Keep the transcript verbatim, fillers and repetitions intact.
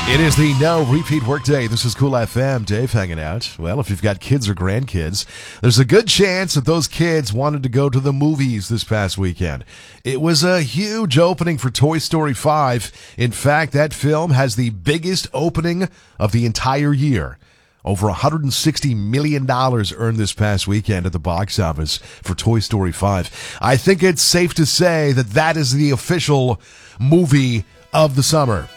It is the no repeat workday. This is Cool F M. Dave hanging out. Well, if you've got kids or grandkids, there's a good chance that those kids wanted to go to the movies this past weekend. It was a huge opening for Toy Story five. In fact, that film has the biggest opening of the entire year. Over one hundred sixty million dollars earned this past weekend at the box office for Toy Story five. I think it's safe to say that that is the official movie of the summer.